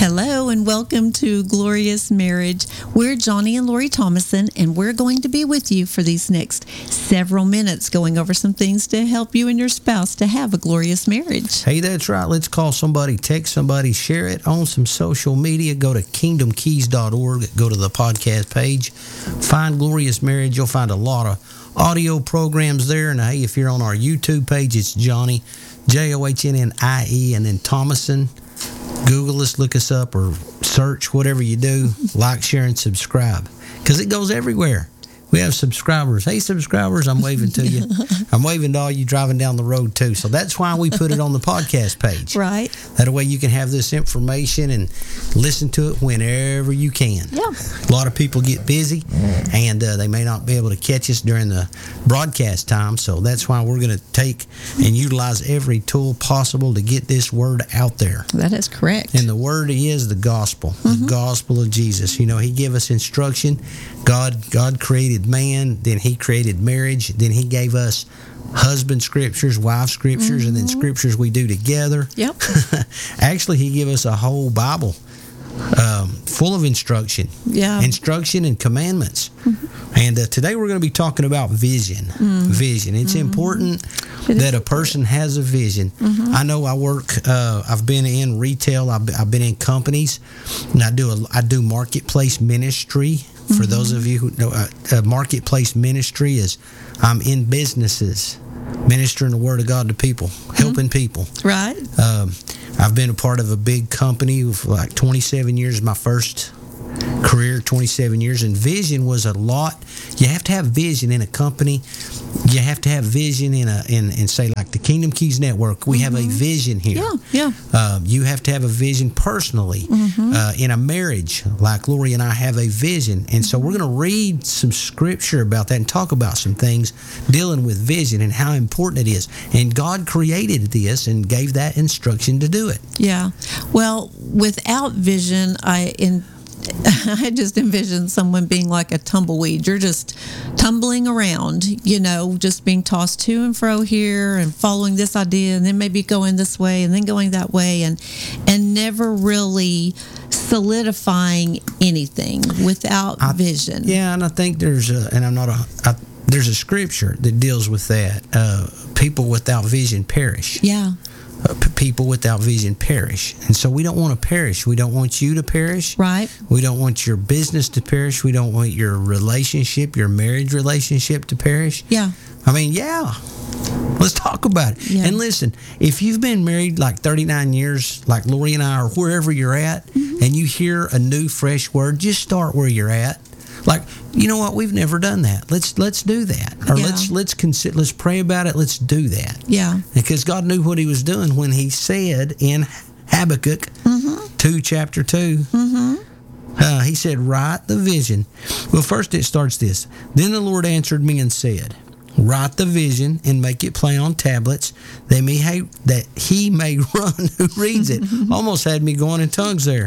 Hello and welcome to Glorious Marriage. We're Johnny and Lori Thomason, and we're going to be with you for these next several minutes going over some things to help you and your spouse to have a glorious marriage. Hey, that's right. Let's call somebody, text somebody, share it on some social media. Go to kingdomkeys.org, go to the podcast page, find Glorious Marriage. You'll find a lot of audio programs there. And hey, if you're on our YouTube page, it's Johnny, Johnnnie, and then Thomason. Google us, look us up, or search, whatever you do. Like, share, and subscribe, because it goes everywhere. We have subscribers. Hey, subscribers, I'm waving to you. I'm waving to all you driving down the road, too. So that's why we put it on the podcast page. Right. That way you can have this information and listen to it whenever you can. Yeah. A lot of people get busy, and they may not be able to catch us during the broadcast time. So that's why we're going to take and utilize every tool possible to get this word out there. That is correct. And the word is the gospel, the gospel of Jesus. You know, he gave us instruction. God created man, then he created marriage, then he gave us husband scriptures, wife scriptures, and then scriptures we do together. Yep. Actually, he gave us a whole Bible full of instruction. Yeah. Instruction and commandments. And today we're going to be talking about vision. Vision. It's important that a person has a vision. I know I work, I've been in retail, I've been in companies, and I do marketplace ministry. For those of you who know, marketplace ministry is I'm in businesses, ministering the word of God to people, helping people. Right. I've been a part of a big company for like 27 years, my first career, 27 years, and vision was a lot. You have to have vision in a company. You have to have vision in say like the Kingdom Keys Network. We have a vision here. Yeah. You have to have a vision personally. In a marriage, like Lori and I have a vision. And so we're going to read some scripture about that and talk about some things dealing with vision and how important it is. And God created this and gave that instruction to do it. Yeah. Well, without vision, I just envision someone being like a tumbleweed. You're just tumbling around, just being tossed to and fro here and following this idea and then maybe going this way and then going that way and never really solidifying anything without vision. Yeah, and I think there's a scripture that deals with that. People without vision perish. Yeah. People without vision perish. And so we don't want to perish. We don't want you to perish. Right. We don't want your business to perish. We don't want your relationship, your marriage relationship to perish. Yeah. I mean, yeah. Let's talk about it. Yeah. And listen, if you've been married like 39 years, like Lori and I, or wherever you're at, and you hear a new, fresh word, just start where you're at. Like, you know what? We've never done that. Let's do that, or let's pray about it. Let's do that. Yeah. Because God knew what He was doing when He said in Habakkuk 2, chapter 2. He said, "Write the vision." Well, first it starts this. Then the Lord answered me and said, "Write the vision and make it plain on tablets, that he may run who reads it." Almost had me going in tongues there.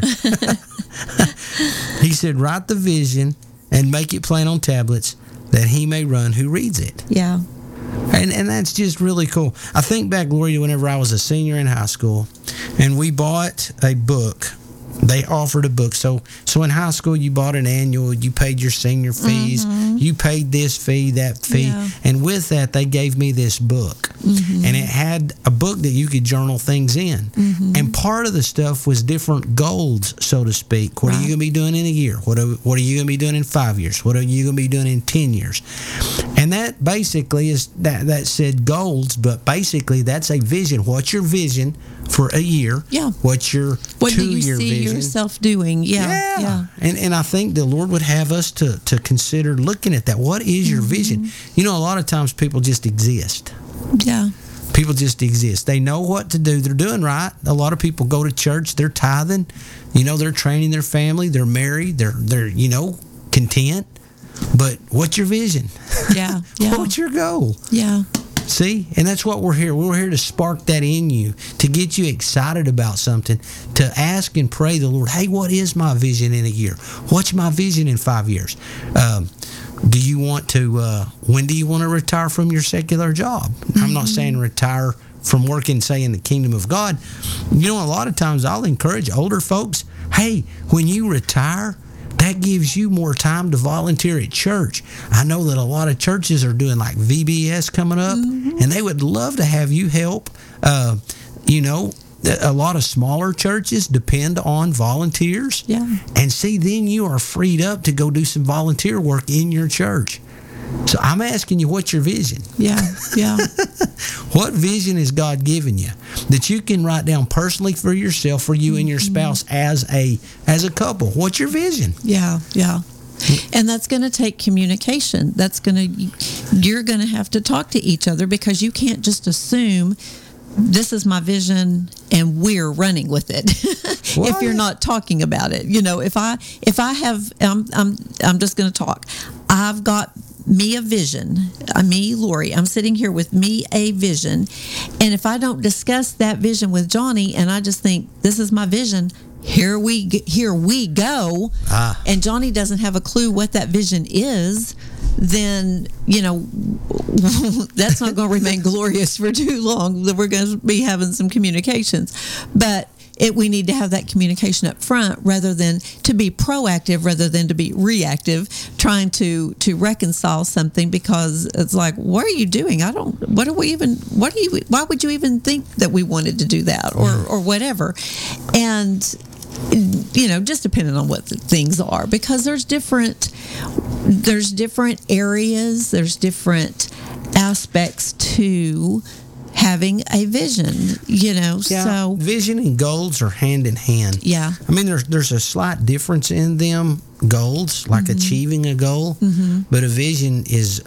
He said, "Write the vision and make it plain on tablets, that he may run who reads it." Yeah. And that's just really cool. I think back, Gloria, whenever I was a senior in high school, and we bought a book. They offered a book. So in high school, you bought an annual, you paid your senior fees, you paid this fee, that fee. Yeah. And with that, they gave me this book. And it had a book that you could journal things in. And part of the stuff was different goals, so to speak. What are you going to be doing in a year? What are you going to be doing in 5 years? What are you going to be doing in 10 years? And that basically is, that said goals, but basically that's a vision. What's your vision for a year? Yeah. What's your 2-year vision? What do you see yourself doing? Yeah. And I think the Lord would have us to consider looking at that. What is your vision? You know, a lot of times people just exist. Yeah. People just exist. They know what to do. They're doing right. A lot of people go to church. They're tithing. They're training their family. They're married. They're content. But what's your vision? Yeah. What's your goal? Yeah. See? And that's what we're here. We're here to spark that in you, to get you excited about something, to ask and pray the Lord, hey, what is my vision in a year? What's my vision in 5 years? Do you want to, when do you want to retire from your secular job? I'm not saying retire from working, say, in the kingdom of God. A lot of times I'll encourage older folks, Hey, when you retire, that gives you more time to volunteer at church. I know that a lot of churches are doing like VBS coming up, and they would love to have you help. You know, a lot of smaller churches depend on volunteers. Yeah. And see, then you are freed up to go do some volunteer work in your church. So I'm asking you, what's your vision? Yeah. What vision has God given you that you can write down personally for yourself, for you and your spouse as a couple? What's your vision? Yeah. And that's going to take communication. You're going to have to talk to each other, because you can't just assume this is my vision and we're running with it. If you're not talking about it, if I have, I'm just going to talk. I've got me a vision. Me, Lori, I'm sitting here with me a vision, and if I don't discuss that vision with Johnny, and I just think this is my vision, here we go, and Johnny doesn't have a clue what that vision is, then that's not going to remain glorious for too long. We're going to be having some communications, but we need to have that communication up front, rather than to be proactive, rather than to be reactive, trying to reconcile something, because it's like, what are you doing? Why would you even think that we wanted to do that, or whatever? And just depending on what the things are, because there's different areas, there's different aspects to having a vision, so vision and goals are hand in hand. Yeah. I mean, there's a slight difference in them. Goals, like achieving a goal, but a vision is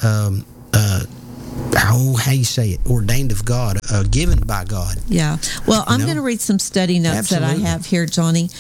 how you say it, ordained of God, given by God. Yeah. Well, I'm going to read some study notes that I have here, Johnny,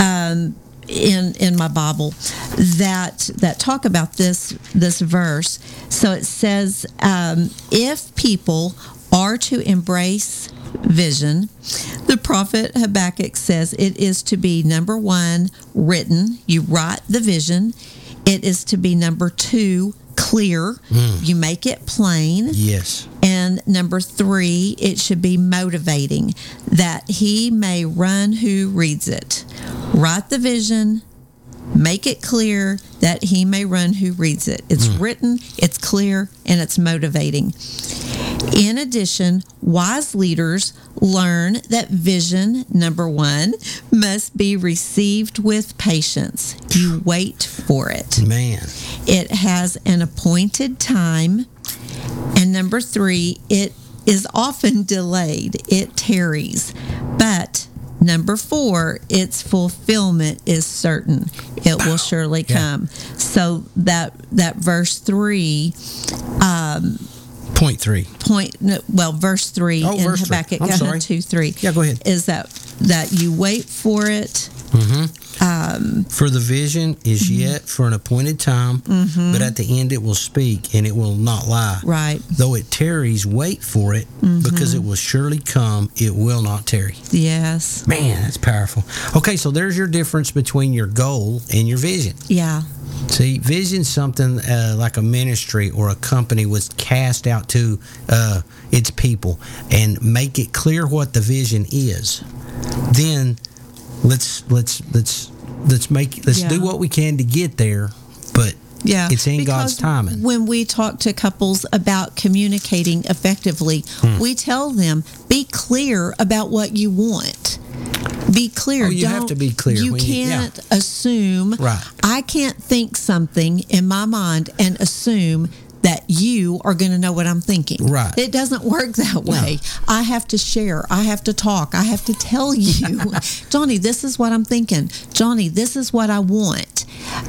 in my Bible that talk about this verse. So it says, if people are to embrace vision, the prophet Habakkuk says it is to be, number one, written. You write the vision. It is to be, number two, clear. You make it plain. Yes. And number three, it should be motivating, that he may run who reads it. Write the vision, make it clear, that he may run who reads it. It's written, it's clear, and it's motivating. In addition, wise leaders learn that vision, number one, must be received with patience. You wait for it. Man. It has an appointed time. And number three, it is often delayed. It tarries. But number four, its fulfillment is certain. It will surely come. So that verse 3, Point 3. Verse 3 in verse Habakkuk 2:3. Yeah, go ahead. Is that you wait for it. For the vision is yet for an appointed time, but at the end it will speak, and it will not lie. Right. Though it tarries, wait for it, because it will surely come. It will not tarry. Yes. Man, that's powerful. Okay, so there's your difference between your goal and your vision. Yeah. See, vision's something like a ministry or a company was cast out to its people and make it clear what the vision is. Then let's do what we can to get there, but it's in God's timing. When we talk to couples about communicating effectively, we tell them, be clear about what you want. Be clear. You have to be clear. You can't assume. Right. I can't think something in my mind and assume that you are going to know what I'm thinking. Right. It doesn't work that way. No. I have to share. I have to talk. I have to tell you, Johnny, this is what I'm thinking. Johnny, this is what I want.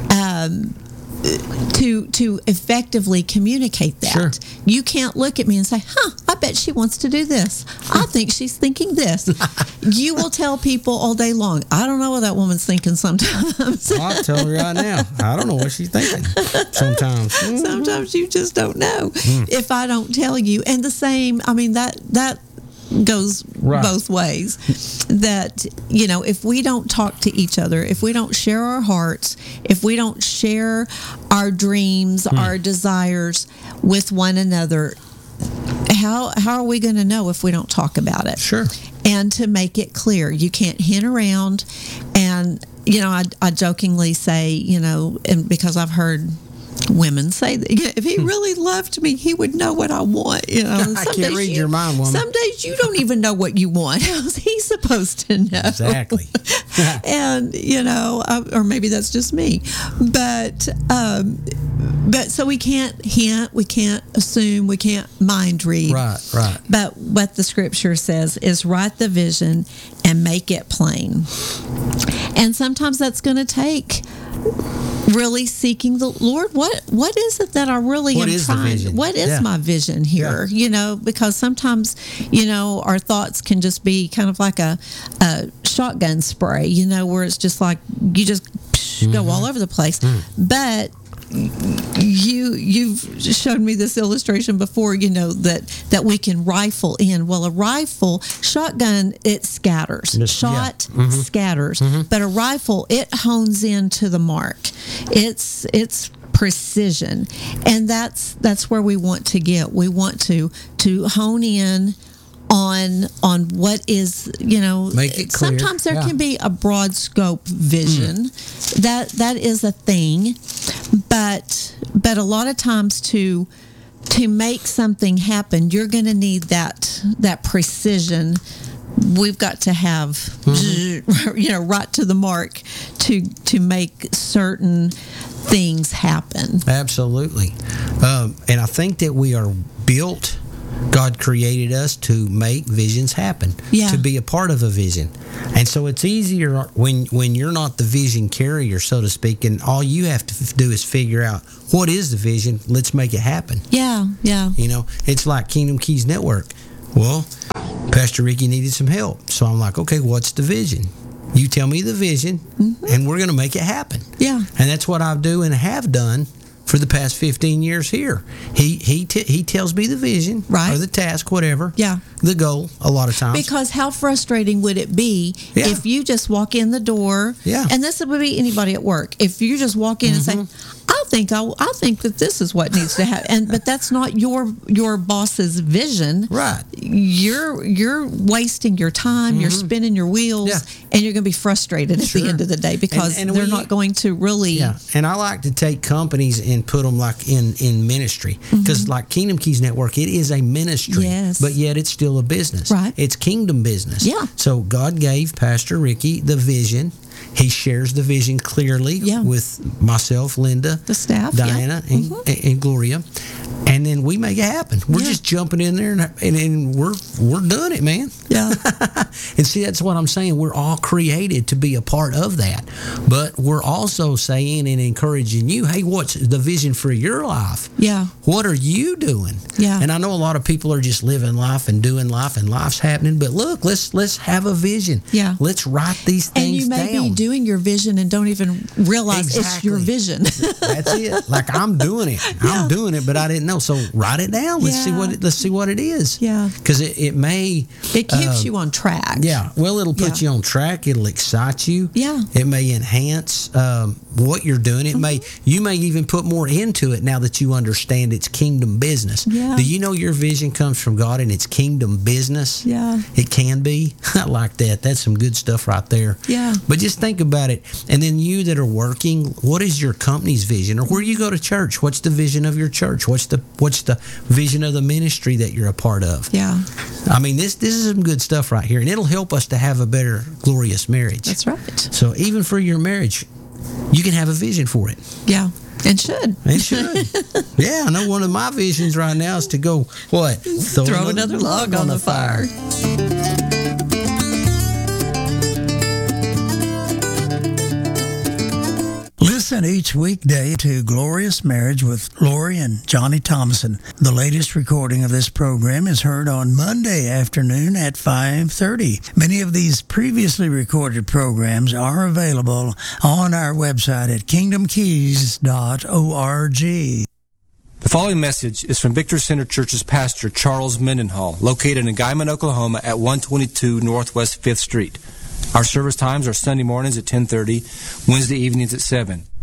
To effectively communicate that. Sure. You can't look at me and say, I bet she wants to do this. I think she's thinking this. You will tell people all day long, I don't know what that woman's thinking sometimes. I'll tell her right now. I don't know what she's thinking sometimes. Sometimes you just don't know if I don't tell you. And the same, that goes both ways. That, if we don't talk to each other, if we don't share our hearts, if we don't share our dreams, our desires with one another, how are we going to know if we don't talk about it? Sure. and to make it clear. You can't hint around. And, I jokingly say, and because I've heard women say that if he really loved me, he would know what I want. I can't read your mind, woman. Some days you don't even know what you want. How's he supposed to know? Exactly. And or maybe that's just me. But so we can't hint, we can't assume, we can't mind read. Right. But what the scripture says is write the vision and make it plain. And sometimes that's going to take really seeking the Lord. What is it that I really am trying? The vision? What is my vision here? Yeah. Because sometimes, our thoughts can just be kind of like a shotgun spray, where it's just like you just go all over the place. But you've showed me this illustration before, that we can rifle in. Well, a rifle, shotgun, it scatters. Scatters. But a rifle, it hones into the mark. It's precision. And that's where we want to get. We want to hone in on what is, make it clear. Sometimes there can be a broad scope vision. That is a thing, but a lot of times to make something happen, you're going to need that precision. We've got to have right to the mark to make certain things happen. Absolutely. And I think that we are built, God created us to make visions happen, to be a part of a vision. And so it's easier when you're not the vision carrier, so to speak, and all you have to do is figure out what is the vision, let's make it happen. Yeah. It's like Kingdom Keys Network. Well, Pastor Ricky needed some help. So I'm like, okay, what's the vision? You tell me the vision, and we're going to make it happen. Yeah. And that's what I do and have done for the past 15 years here. He tells me the vision, or the task, whatever. Yeah. The goal, a lot of times. Because how frustrating would it be if you just walk in the door, and this would be anybody at work, if you just walk in and say, I think that this is what needs to happen, but that's not your boss's vision. Right. You're wasting your time. You're spinning your wheels, and you're going to be frustrated at the end of the day because they're not going to really. Yeah. And I like to take companies and put them like in ministry, because like Kingdom Keys Network, it is a ministry, but yet it's still a business. Right. It's kingdom business. Yeah. So God gave Pastor Ricky the vision. He shares the vision clearly with myself, Linda, the staff, Diana, and Gloria, and then we make it happen. We're just jumping in there, and we're doing it, man. Yeah. And see, that's what I'm saying. We're all created to be a part of that, but we're also saying and encouraging you, hey, what's the vision for your life? Yeah. What are you doing? Yeah. And I know a lot of people are just living life and doing life, and life's happening. But look, let's have a vision. Yeah. Let's write these things down. And you may be doing your vision and don't even realize it's your vision. That's it. Like I'm doing it. I'm doing it, but I didn't know. So write it down. Let's see what it is. Yeah. Because it may. It keeps you on track. Yeah. Well, it'll put you on track. It'll excite you. Yeah. It may enhance what you're doing. It you may even put more into it now that you understand it's kingdom business. Yeah. Do you know your vision comes from God and it's kingdom business? Yeah. It can be. I like that. That's some good stuff right there. Yeah. But just think about it. And then you that are working, what is your company's vision? Or where you go to church, what's the vision of your church? What's the vision of the ministry that you're a part of? Yeah. I mean, this is some good stuff right here, and it'll help us to have a better, glorious marriage. That's right. So even for your marriage, you can have a vision for it. Yeah. And should. It should. Yeah, I know one of my visions right now is to go, what? Throw another log on the fire. Listen each weekday to Glorious Marriage with Lori and Johnny Thompson. The latest recording of this program is heard on Monday afternoon at 5:30. Many of these previously recorded programs are available on our website at kingdomkeys.org. The following message is from Victory Center Church's pastor, Charles Mendenhall, located in Guyman, Oklahoma at 122 Northwest 5th Street. Our service times are Sunday mornings at 10:30, Wednesday evenings at 7.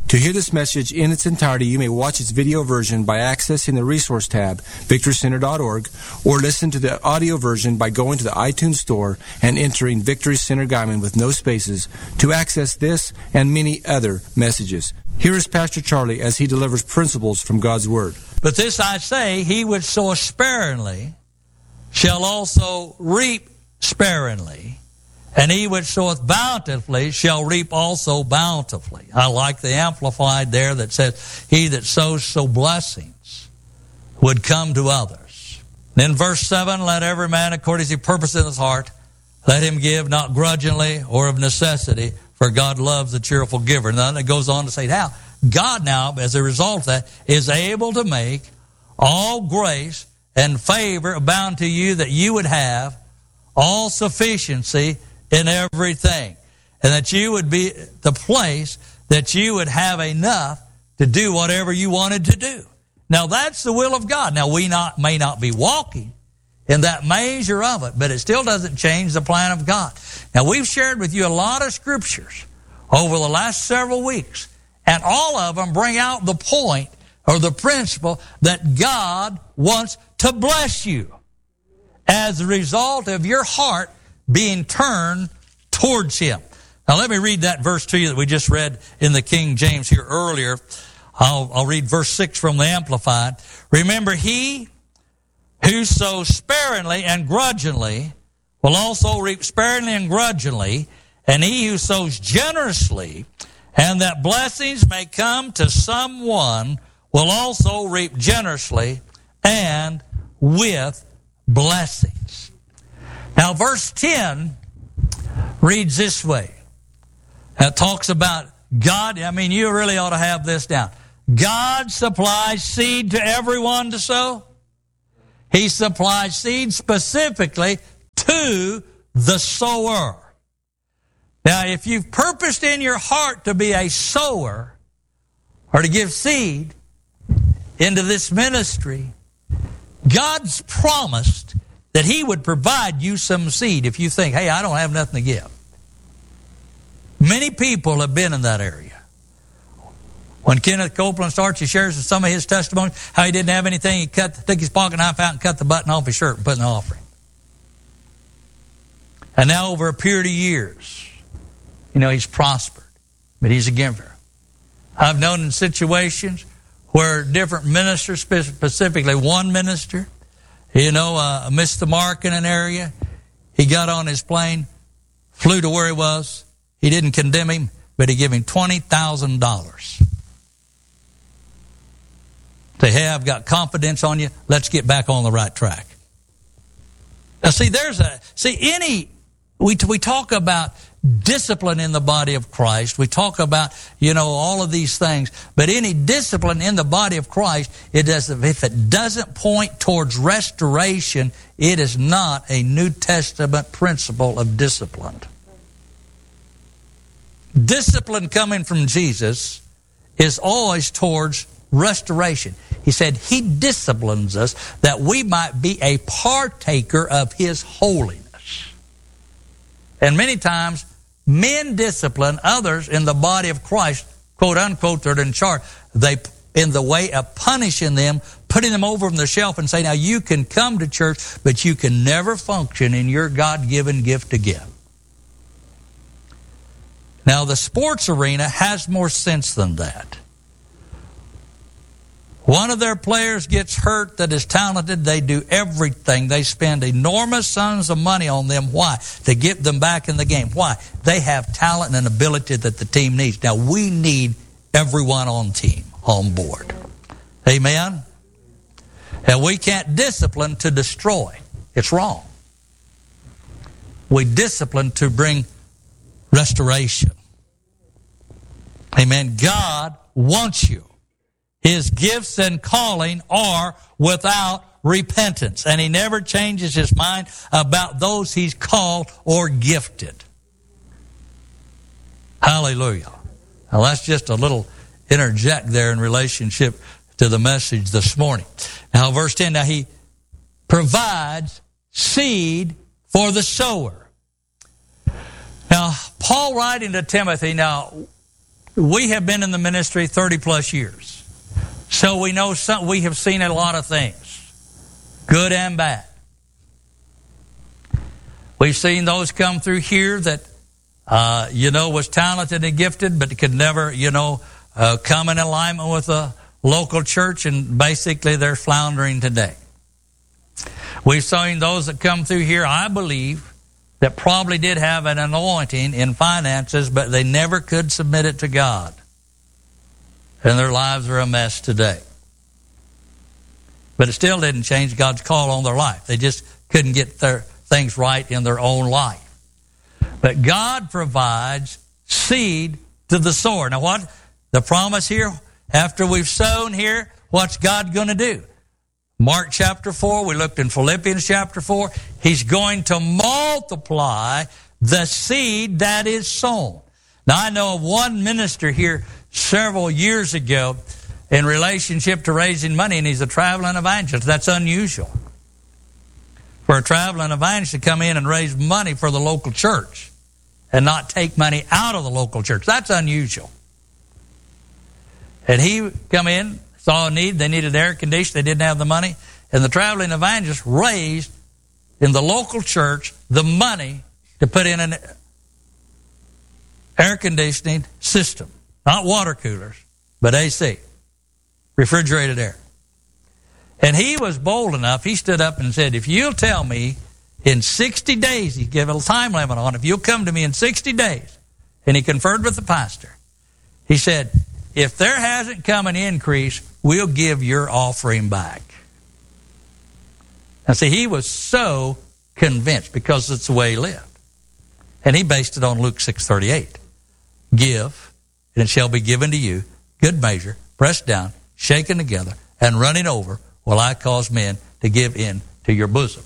To hear this message in its entirety, you may watch its video version by accessing the resource tab, victorycenter.org, or listen to the audio version by going to the iTunes Store and entering Victory Center Guyman with no spaces to access this and many other messages. Here is Pastor Charlie as he delivers principles from God's Word. But this I say, he which soweth sparingly shall also reap sparingly, and he which soweth bountifully shall reap also bountifully. I like the Amplified there that says, he that sows so blessings would come to others. Then verse 7, let every man according as he purpose in his heart, let him give not grudgingly or of necessity, for God loves the cheerful giver. And then it goes on to say, now, God now, as a result of that, is able to make all grace and favor abound to you, that you would have all sufficiency in everything, and that you would be the place that you would have enough to do whatever you wanted to do. Now that's the will of God. Now we may not be walking in that measure of it, but it still doesn't change the plan of God. Now we've shared with you a lot of scriptures over the last several weeks, and all of them bring out the point or the principle that God wants to bless you as a result of your heart being turned towards Him. Now let me read that verse to you that we just read in the King James here earlier. I'll read verse 6 from the Amplified. Remember, he who sows sparingly and grudgingly will also reap sparingly and grudgingly, and he who sows generously, and that blessings may come to someone, will also reap generously and with blessings. Now, verse 10 reads this way. It talks about God. I mean, you really ought to have this down. God supplies seed to everyone to sow. He supplies seed specifically to the sower. Now, if you've purposed in your heart to be a sower or to give seed into this ministry, God's promised that He would provide you some seed if you think, hey, I don't have nothing to give. Many people have been in that area. When Kenneth Copeland starts, he shares some of his testimony, how he didn't have anything. He took his pocket knife out and cut the button off his shirt and put in the offering. And now over a period of years, he's prospered, but he's a giver. I've known in situations where different ministers, specifically one minister, missed the mark in an area. He got on his plane, flew to where he was. He didn't condemn him, but he gave him $20,000. Say, hey, I've got confidence on you. Let's get back on the right track. Now, we talk about discipline in the body of Christ. We talk about, all of these things. But any discipline in the body of Christ, if it doesn't point towards restoration, it is not a New Testament principle of discipline. Discipline coming from Jesus is always towards restoration. He said He disciplines us that we might be a partaker of His holiness. And many times, men discipline others in the body of Christ, quote unquote, that are in charge. They, in the way of punishing them, putting them over on the shelf and say, now you can come to church, but you can never function in your God-given gift to give. Now, the sports arena has more sense than that. One of their players gets hurt that is talented, they do everything. They spend enormous sums of money on them. Why? To get them back in the game. Why? They have talent and ability that the team needs. Now, we need everyone on board. Amen? And we can't discipline to destroy. It's wrong. We discipline to bring restoration. Amen. God wants you. His gifts and calling are without repentance. And He never changes His mind about those He's called or gifted. Hallelujah. Now that's just a little interject there in relationship to the message this morning. Now verse 10, now He provides seed for the sower. Now Paul writing to Timothy, now we have been in the ministry 30 plus years. So we know we have seen a lot of things, good and bad. We've seen those come through here that, was talented and gifted, but could never, come in alignment with a local church, and basically they're floundering today. We've seen those that come through here, I believe, that probably did have an anointing in finances, but they never could submit it to God. And their lives are a mess today. But it still didn't change God's call on their life. They just couldn't get their things right in their own life. But God provides seed to the sower. Now what? The promise here, after we've sown here, what's God going to do? Mark chapter 4, we looked in Philippians chapter 4. He's going to multiply the seed that is sown. Now I know of one minister here several years ago in relationship to raising money, and he's a traveling evangelist. That's unusual for a traveling evangelist to come in and raise money for the local church and not take money out of the local church. That's unusual. And he come in, saw a need. They needed air conditioning. They didn't have the money. And the traveling evangelist raised in the local church the money to put in an air conditioning system. Not water coolers, but AC. Refrigerated air. And he was bold enough, he stood up and said, if you'll tell me in 60 days, he gave a time limit on it, if you'll come to me in 60 days, and he conferred with the pastor, he said, if there hasn't come an increase, we'll give your offering back. Now see, he was so convinced because it's the way he lived. And he based it on Luke 6:38. Give, and it shall be given to you, good measure, pressed down, shaken together, and running over, will I cause men to give in to your bosom.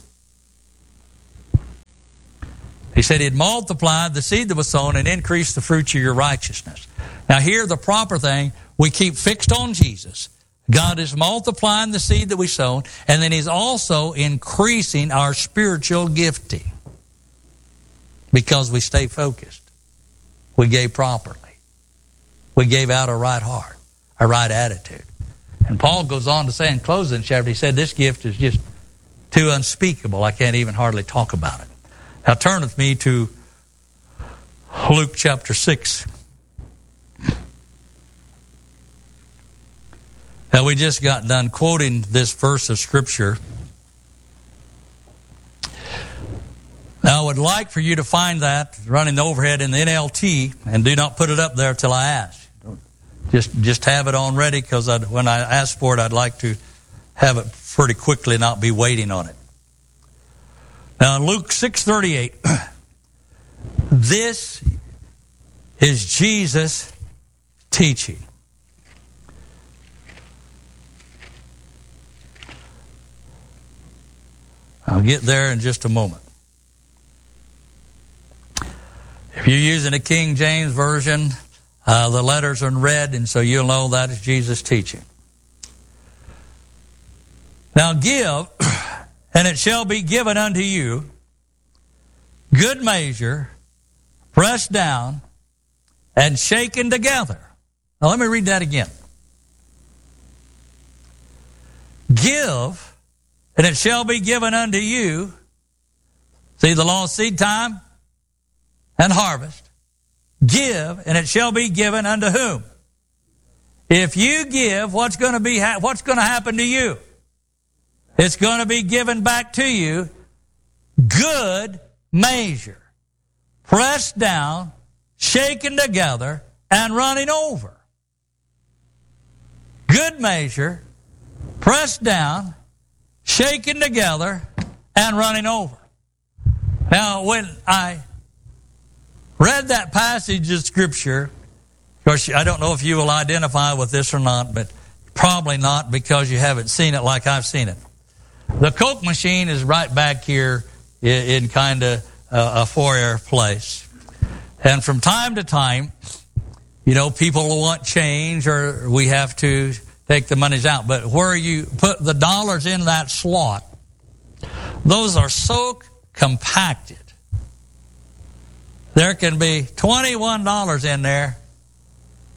He said he'd multiplied the seed that was sown and increased the fruits of your righteousness. Now here the proper thing, we keep fixed on Jesus. God is multiplying the seed that we sown, and then he's also increasing our spiritual gifting because we stay focused. We gave properly. We gave out a right heart, a right attitude. And Paul goes on to say in closing chapter, he said, this gift is just too unspeakable. I can't even hardly talk about it. Now turn with me to Luke chapter 6. Now we just got done quoting this verse of Scripture. Now I would like for you to find that running the overhead in the NLT, and do not put it up there till I ask. Just have it on ready, because when I ask for it, I'd like to have it pretty quickly, not be waiting on it. Now in Luke 6:38, this is Jesus teaching. I'll get there in just a moment. If you're using a King James Version, the letters are in red, and so you'll know that is Jesus teaching. Now give, and it shall be given unto you, good measure, pressed down, and shaken together. Now let me read that again. Give, and it shall be given unto you. See the law of seed time and harvest. Give, and it shall be given unto whom? If you give, what's going to happen to you? It's going to be given back to you. Good measure, pressed down, shaken together, and running over. Good measure, pressed down, shaken together, and running over. Now, when I read that passage of Scripture, of course, I don't know if you will identify with this or not, but probably not, because you haven't seen it like I've seen it. The Coke machine is right back here in kind of a foyer place. And from time to time, people will want change, or we have to take the monies out. But where you put the dollars in that slot, those are so compacted. There can be $21 in there,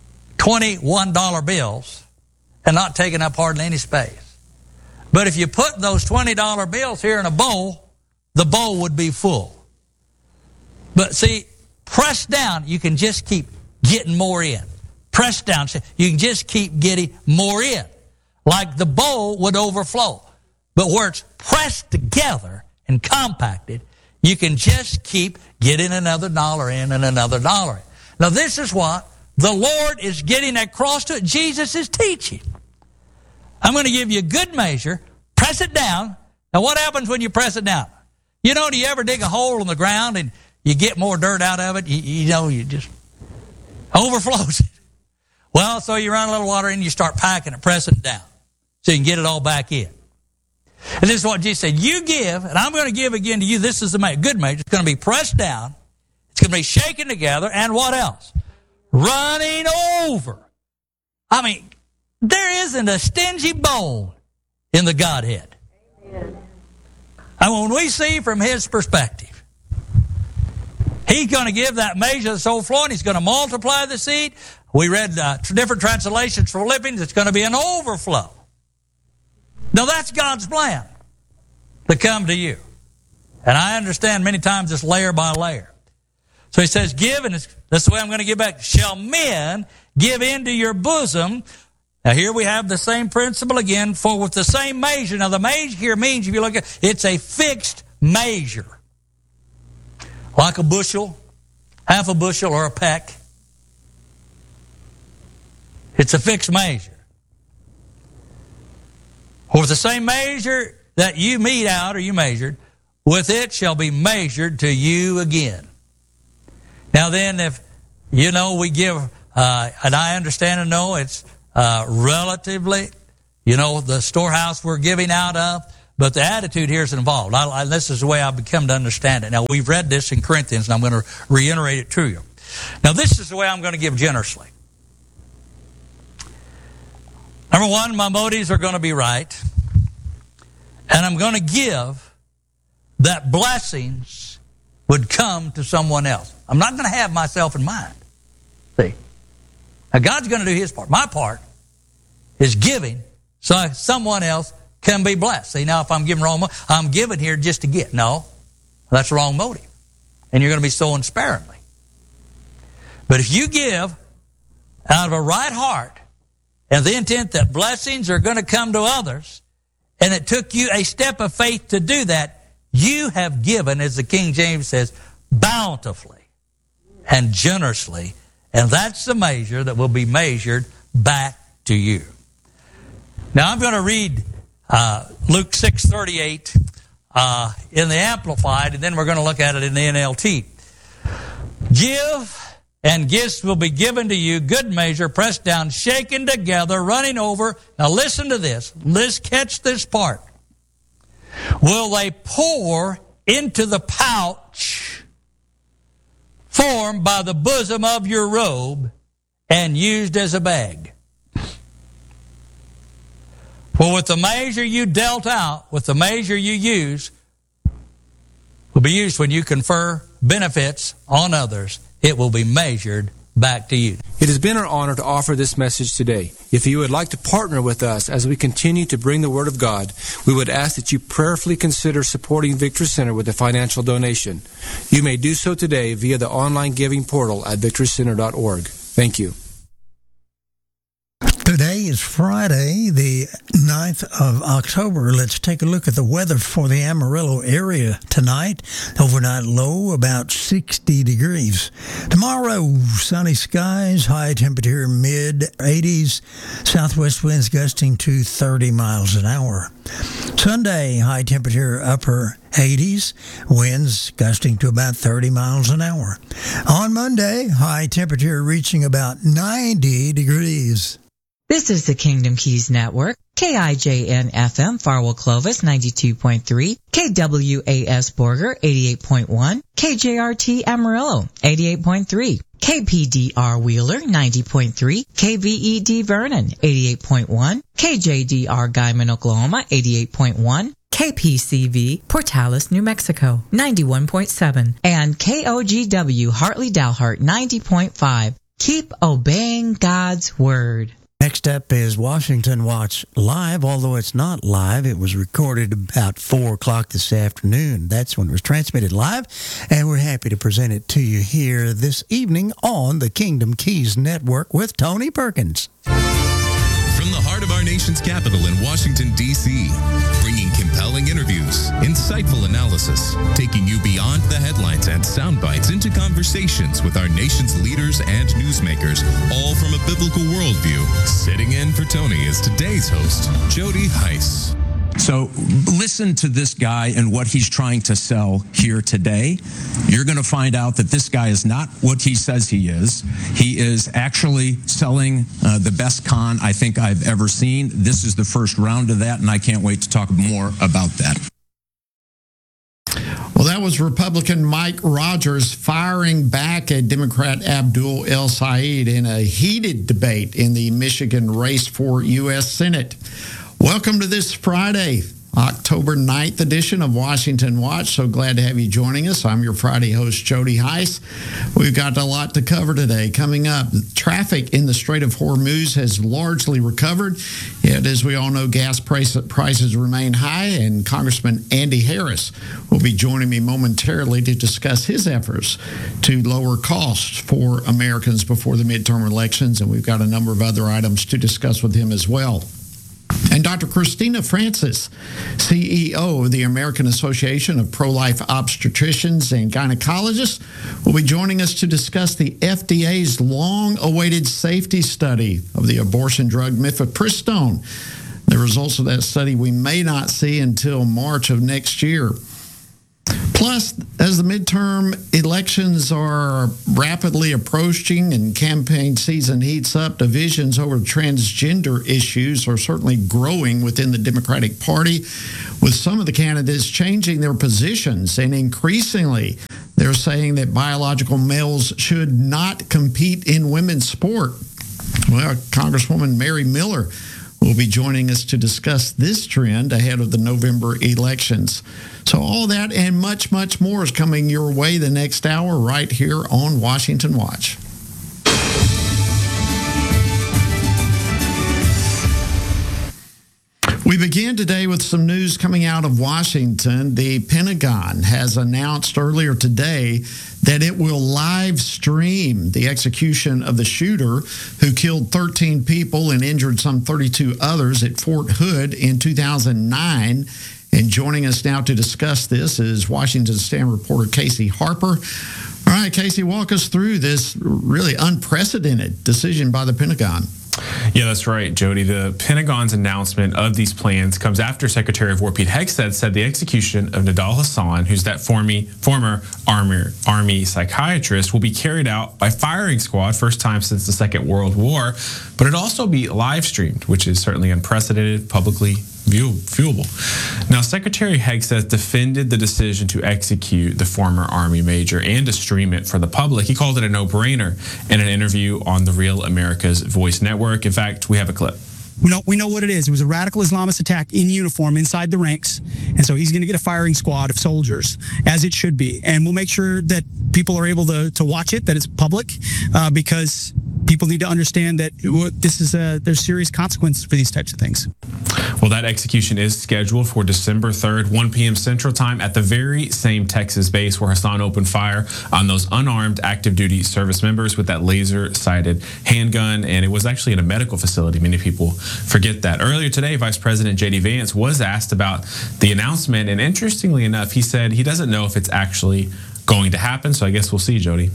$21 bills and not taking up hardly any space. But if you put those $20 bills here in a bowl, the bowl would be full. But see, pressed down, you can just keep getting more in. Pressed down, you can just keep getting more in. Like the bowl would overflow. But where it's pressed together and compacted, you can just keep getting another dollar in and another dollar in. Now this is what the Lord is getting across to it. Jesus is teaching. I'm going to give you a good measure, press it down. Now what happens when you press it down? You know, do you ever dig a hole in the ground and you get more dirt out of it? You just overflows it. Well, so you run a little water in, you start packing it, pressing it down so you can get it all back in. And this is what Jesus said, you give, and I'm going to give again to you. This is the good measure. It's going to be pressed down. It's going to be shaken together. And what else? Running over. I mean, there isn't a stingy bone in the Godhead. Amen. And when we see from his perspective, he's going to give that measure that's overflowing. He's going to multiply the seed. We read different translations for Philippians. It's going to be an overflow. Now that's God's plan to come to you. And I understand many times it's layer by layer. So he says, give, and that's the way I'm going to give back. Shall men give into your bosom? Now here we have the same principle again, for with the same measure. Now the measure here means, if you look at it, it's a fixed measure. Like a bushel, half a bushel, or a peck. It's a fixed measure. For with the same measure that you mete out, or you measured, with it shall be measured to you again. Now then, if, you know, we give, and I understand and know it's relatively, you know, the storehouse we're giving out of, but the attitude here is involved. This is the way I've come to understand it. Now, we've read this in Corinthians, and I'm going to reiterate it to you. Now, this is the way I'm going to give generously. Number one, my motives are going to be right. And I'm going to give that blessings would come to someone else. I'm not going to have myself in mind. See? Now, God's going to do his part. My part is giving so someone else can be blessed. See, now if I'm giving wrong motive, I'm giving here just to get. No, that's the wrong motive. And you're going to be sowing sparingly. But if you give out of a right heart, and the intent that blessings are going to come to others, and it took you a step of faith to do that, you have given, as the King James says, bountifully and generously, and that's the measure that will be measured back to you. Now I'm going to read Luke 6:38 in the Amplified, and then we're going to look at it in the NLT. Give, and gifts will be given to you, good measure, pressed down, shaken together, running over. Now listen to this. Let's catch this part. Will they pour into the pouch formed by the bosom of your robe and used as a bag? For with the measure you dealt out, with the measure you use, will be used when you confer benefits on others. It will be measured back to you. It has been our honor to offer this message today. If you would like to partner with us as we continue to bring the Word of God, we would ask that you prayerfully consider supporting Victory Center with a financial donation. You may do so today via the online giving portal at victorycenter.org. Thank you. Today is Friday, the 9th of October. Let's take a look at the weather for the Amarillo area tonight. Overnight low about 60 degrees. Tomorrow, sunny skies, high temperature mid-80s, southwest winds gusting to 30 miles an hour. Sunday, high temperature upper 80s, winds gusting to about 30 miles an hour. On Monday, high temperature reaching about 90 degrees. This is the Kingdom Keys Network, KIJN-FM, Farwell Clovis, 92.3, KWAS Borger, 88.1, KJRT Amarillo, 88.3, KPDR Wheeler, 90.3, KVED Vernon, 88.1, KJDR Guyman, Oklahoma, 88.1, KPCV Portales, New Mexico, 91.7, and KOGW Hartley Dalhart, 90.5. Keep obeying God's word. Next up is Washington Watch Live, although it's not live. It was recorded about 4 o'clock this afternoon. That's when it was transmitted live, and we're happy to present it to you here this evening on the Kingdom Keys Network with Tony Perkins. From the heart of our nation's capital in Washington, D.C., bringing compelling interviews, insightful analysis, taking you beyond the headlines and sound bites into conversations with our nation's leaders and newsmakers, all from a biblical worldview. Sitting in for Tony is today's host, Jody Heiss. So listen to this guy and what he's trying to sell here today. You're going to find out that this guy is not what he says he is. He is actually selling the best con I think I've ever seen. This is the first round of that, and I can't wait to talk more about that. Well, that was Republican Mike Rogers firing back at Democrat Abdul El-Sayed in a heated debate in the Michigan race for U.S. Senate. Welcome to this Friday, October 9th edition of Washington Watch. So glad to have you joining us. I'm your Friday host, Jody Heiss. We've got a lot to cover today. Coming up, traffic in the Strait of Hormuz has largely recovered. Yet, as we all know, gas prices remain high, and Congressman Andy Harris will be joining me momentarily to discuss his efforts to lower costs for Americans before the midterm elections. And we've got a number of other items to discuss with him as well. And Dr. Christina Francis, CEO of the American Association of Pro-Life Obstetricians and Gynecologists, will be joining us to discuss the FDA's long-awaited safety study of the abortion drug mifepristone. The results of that study we may not see until March of next year. Plus, as the midterm elections are rapidly approaching and campaign season heats up, divisions over transgender issues are certainly growing within the Democratic Party, with some of the candidates changing their positions, and increasingly they're saying that biological males should not compete in women's sport. Well, Congresswoman Mary Miller will be joining us to discuss this trend ahead of the November elections. So all that and much, much more is coming your way the next hour right here on Washington Watch. We begin today with some news coming out of Washington. The Pentagon has announced earlier today that it will live stream the execution of the shooter who killed 13 people and injured some 32 others at Fort Hood in 2009. And joining us now to discuss this is Washington Standard reporter Casey Harper. All right, Casey, walk us through this really unprecedented decision by the Pentagon. Yeah, that's right, Jody. The Pentagon's announcement of these plans comes after Secretary of War Pete Hegseth said the execution of Nidal Hasan, who's that former Army psychiatrist, will be carried out by firing squad, first time since the Second World War, but it'll also be live streamed, which is certainly unprecedented, publicly viewable. Now, Secretary Hegseth defended the decision to execute the former Army major and to stream it for the public. He called it a no-brainer in an interview on the Real America's Voice Network. In fact, we have a clip. We know what it is. It was a radical Islamist attack in uniform inside the ranks. And so he's going to get a firing squad of soldiers, as it should be. And we'll make sure that people are able to watch it, that it's public, because people need to understand that this is there's serious consequences for these types of things. Well, that execution is scheduled for December 3rd, 1 p.m. Central Time at the very same Texas base where Hasan opened fire on those unarmed active duty service members with that laser-sighted handgun. And it was actually in a medical facility. Many people forget that. Earlier today, Vice President J.D. Vance was asked about the announcement. And interestingly enough, he said he doesn't know if it's actually going to happen. So I guess we'll see, Jody.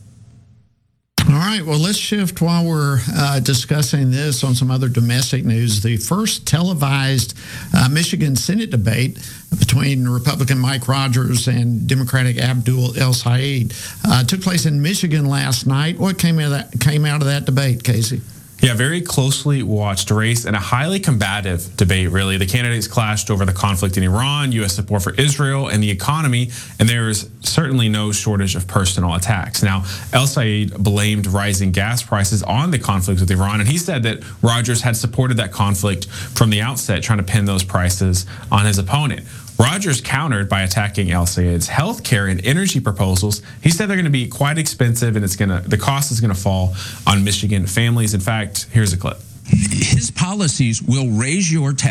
All right, well, let's shift while we're discussing this on some other domestic news. The first televised Michigan Senate debate between Republican Mike Rogers and Democratic Abdul El-Sayed took place in Michigan last night. What came out of that debate, Casey? Yeah, very closely watched race and a highly combative debate, really. The candidates clashed over the conflict in Iran, U.S. support for Israel, and the economy, and there is certainly no shortage of personal attacks. Now, El-Sayed blamed rising gas prices on the conflict with Iran, and he said that Rogers had supported that conflict from the outset, trying to pin those prices on his opponent. Rogers countered by attacking El Sayed's healthcare and energy proposals. He said they're going to be quite expensive, and the cost is going to fall on Michigan families. In fact, here's a clip. His policies will raise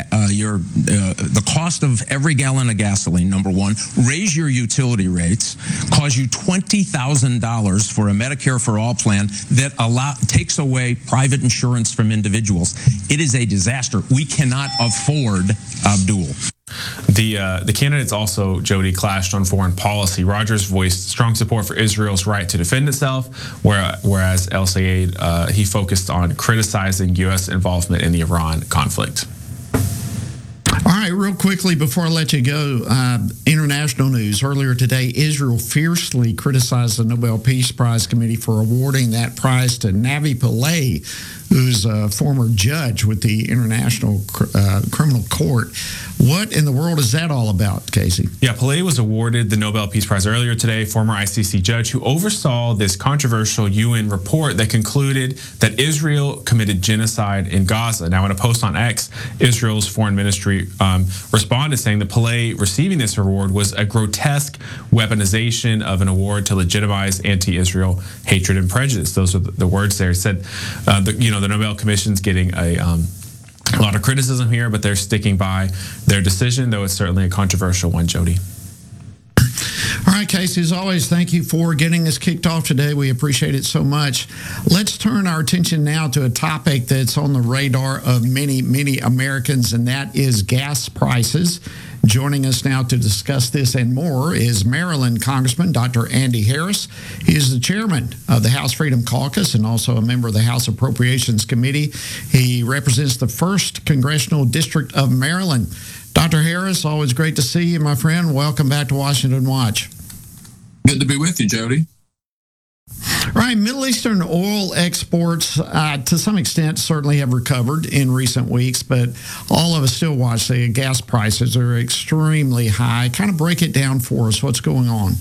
the cost of every gallon of gasoline, number one, raise your utility rates, cause you $20,000 for a Medicare for All plan that takes away private insurance from individuals. It is a disaster. We cannot afford Abdul. The candidates also, Jody, clashed on foreign policy. Rogers voiced strong support for Israel's right to defend itself, whereas El Sayed, he focused on criticizing U.S. involvement in the Iran conflict. All right, real quickly before I let you go, international news. Earlier today, Israel fiercely criticized the Nobel Peace Prize Committee for awarding that prize to Navi Pillay, who's a former judge with the International Criminal Court. What in the world is that all about, Casey? Yeah, Pillay was awarded the Nobel Peace Prize earlier today, former ICC judge who oversaw this controversial UN report that concluded that Israel committed genocide in Gaza. Now, in a post on X, Israel's foreign ministry responded saying that Pillay receiving this award was a grotesque weaponization of an award to legitimize anti-Israel hatred and prejudice. Those are the words there. It said, the Nobel Commission's getting a lot of criticism here, but they're sticking by their decision, though it's certainly a controversial one, Jody. All right, Casey, as always, thank you for getting us kicked off today. We appreciate it so much. Let's turn our attention now to a topic that's on the radar of many, many Americans, and that is gas prices. Joining us now to discuss this and more is Maryland Congressman Dr. Andy Harris. He is the chairman of the House Freedom Caucus and also a member of the House Appropriations Committee. He represents the 1st Congressional District of Maryland. Dr. Harris, always great to see you, my friend. Welcome back to Washington Watch. Good to be with you, Jody. All right, Middle Eastern oil exports, to some extent, certainly have recovered in recent weeks, but all of us still watch the gas prices are extremely high. Kind of break it down for us. What's going on?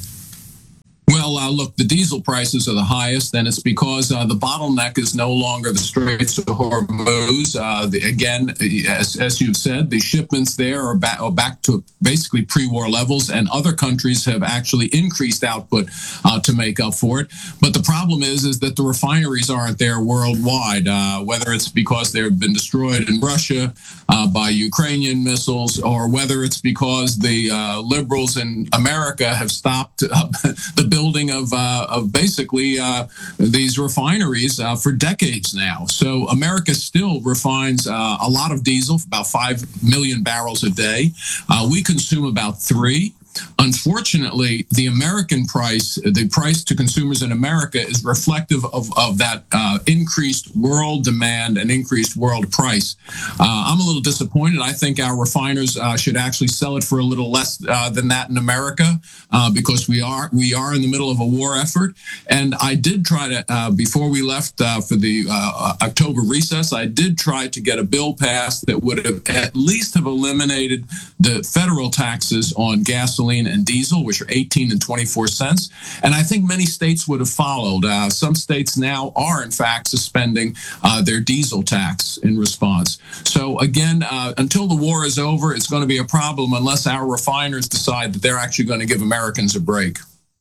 Well, look, the diesel prices are the highest, and it's because the bottleneck is no longer the Straits of Hormuz. Again, as you've said, the shipments there are back to basically pre-war levels, and other countries have actually increased output to make up for it. But the problem is that the refineries aren't there worldwide, whether it's because they've been destroyed in Russia by Ukrainian missiles, or whether it's because the liberals in America have stopped the building of basically these refineries for decades now. So America still refines a lot of diesel, about 5 million barrels a day. We consume about 3. Unfortunately, the American price, the price to consumers in America, is reflective of that increased world demand and increased world price. I'm a little disappointed. I think our refiners should actually sell it for a little less than that in America, because we are in the middle of a war effort. And I did try to, before we left for the October recess, I did try to get a bill passed that would have at least have eliminated the federal taxes on gasoline and diesel, which are 18 and 24 cents. And I think many states would have followed. Some states now are, in fact, suspending their diesel tax in response. So again, until the war is over, it's going to be a problem unless our refiners decide that they're actually going to give Americans a break.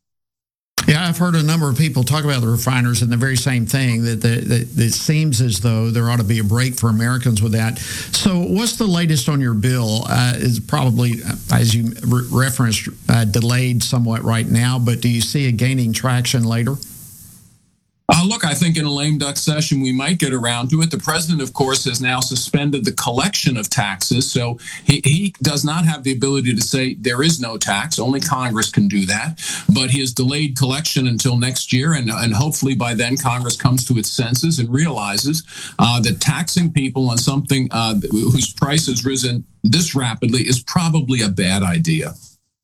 Yeah, I've heard a number of people talk about the refiners and the very same thing, that it seems as though there ought to be a break for Americans with that. So what's the latest on your bill? Is probably, as you referenced, delayed somewhat right now, but do you see it gaining traction later? Look, I think in a lame duck session, we might get around to it. The president, of course, has now suspended the collection of taxes. So he does not have the ability to say there is no tax. Only Congress can do that. But he has delayed collection until next year. And hopefully by then Congress comes to its senses and realizes that taxing people on something whose price has risen this rapidly is probably a bad idea.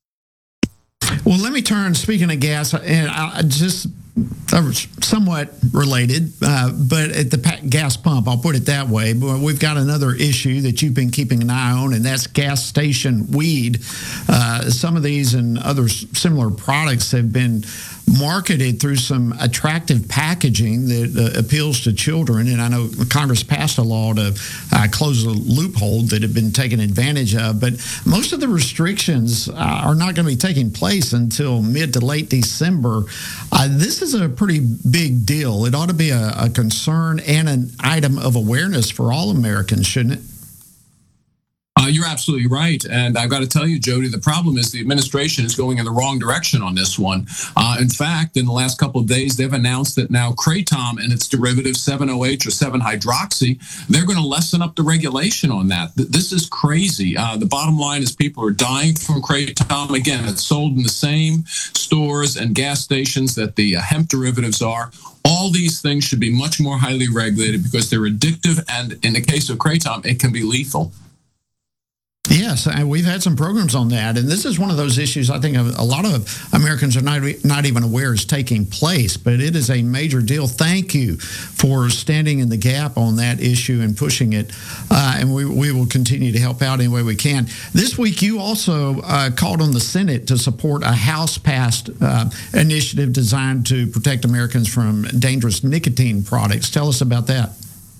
Well, let me turn, speaking of gas, and I just somewhat related, but at the gas pump, I'll put it that way. But we've got another issue that you've been keeping an eye on, and that's gas station weed. Some of these and other similar products have been marketed through some attractive packaging that appeals to children. And I know Congress passed a law to close a loophole that had been taken advantage of. But most of the restrictions are not going to be taking place until mid to late December. This is a pretty big deal. It ought to be a concern and an item of awareness for all Americans, shouldn't it? You're absolutely right. And I've got to tell you, Jody, the problem is the administration is going in the wrong direction on this one. In fact, in the last couple of days, they've announced that now Kratom and its derivative 7-OH or 7-hydroxy, they're going to lessen up the regulation on that. This is crazy. The bottom line is people are dying from Kratom. Again, it's sold in the same stores and gas stations that the hemp derivatives are. All these things should be much more highly regulated because they're addictive. And in the case of Kratom, it can be lethal. Yes, we've had some programs on that, and this is one of those issues I think a lot of Americans are not even aware is taking place, but it is a major deal. Thank you for standing in the gap on that issue and pushing it, and we will continue to help out any way we can. This week, you also called on the Senate to support a House-passed initiative designed to protect Americans from dangerous nicotine products. Tell us about that.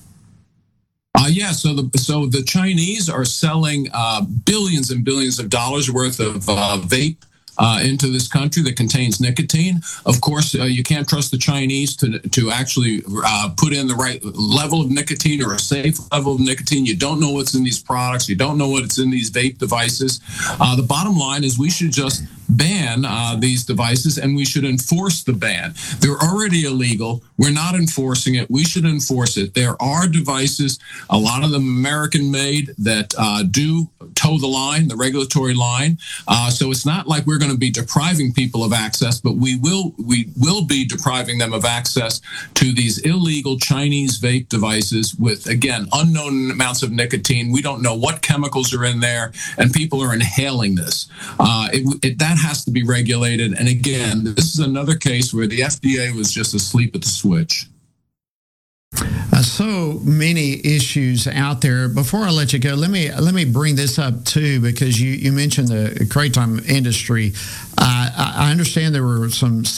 So the Chinese are selling billions and billions of dollars worth of vape into this country that contains nicotine. Of course, you can't trust the Chinese to actually put in the right level of nicotine or a safe level of nicotine. You don't know what's in these products. You don't know what's in these vape devices. The bottom line is we should just ban these devices, and we should enforce the ban. They're already illegal. We're not enforcing it. We should enforce it. There are devices, a lot of them American-made, that do toe the line, the regulatory line. So it's not like we're going to be depriving people of access, but we will be depriving them of access to these illegal Chinese vape devices with, again, unknown amounts of nicotine. We don't know what chemicals are in there, and people are inhaling this. That has to be regulated. And again, this is another case where the FDA was just asleep at the switch. So many issues out there. Before I let you go, let me bring this up too, because you mentioned the Kratom industry. I understand there were some